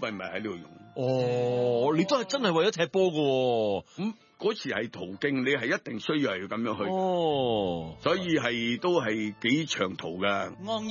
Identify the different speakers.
Speaker 1: 費咪喺呢度用。
Speaker 2: 哦，你都係真係為咗踢波㗎。
Speaker 1: 咁嗰時係途徑，你係一定需要係要咁樣去。
Speaker 2: 哦，
Speaker 1: 所以係都係幾長途㗎。